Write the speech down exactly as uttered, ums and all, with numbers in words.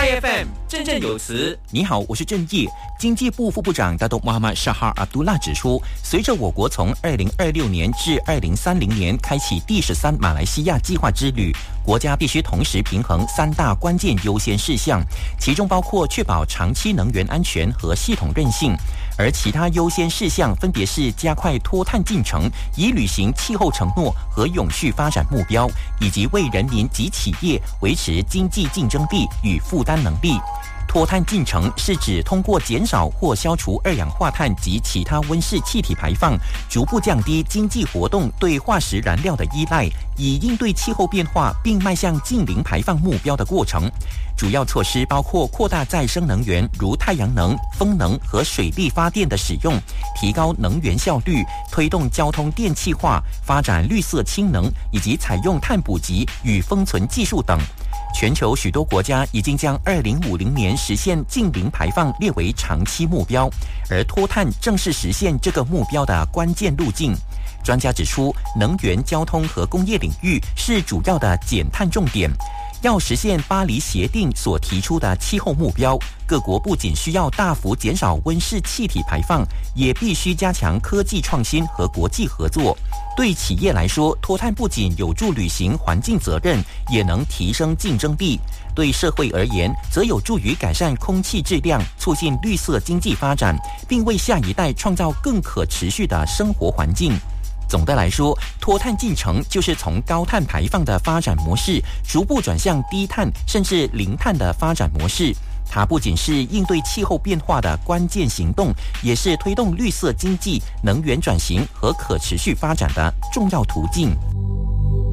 A F M 振振有词。 你好，我是郑业。经济部副部长大东穆罕默沙哈阿卜杜拉指出，随着我国从二零二六年至二零三零年开启第十三马来西亚计划之旅，国家必须同时平衡三大关键优先事项，其中包括确保长期能源安全和系统韧性。而其他优先事项分别是加快脱碳进程，以履行气候承诺和永续发展目标，以及为人民及企业维持经济竞争力与负担能力。脱碳进程是指通过减少或消除二氧化碳及其他温室气体排放，逐步降低经济活动对化石燃料的依赖，以应对气候变化并迈向净零排放目标的过程。主要措施包括扩大再生能源，如太阳能、风能和水力发电的使用，提高能源效率，推动交通电气化，发展绿色氢能，以及采用碳捕集与封存技术等。全球许多国家已经将二零五零年实现净零排放列为长期目标，而脱碳正是实现这个目标的关键路径。专家指出，能源、交通和工业领域是主要的减碳重点。要实现巴黎协定所提出的气候目标，各国不仅需要大幅减少温室气体排放，也必须加强科技创新和国际合作。对企业来说，脱碳不仅有助履行环境责任，也能提升竞争力。对社会而言，则有助于改善空气质量，促进绿色经济发展，并为下一代创造更可持续的生活环境。总的来说，脱碳进程就是从高碳排放的发展模式逐步转向低碳甚至零碳的发展模式。它不仅是应对气候变化的关键行动，也是推动绿色经济、能源转型和可持续发展的重要途径。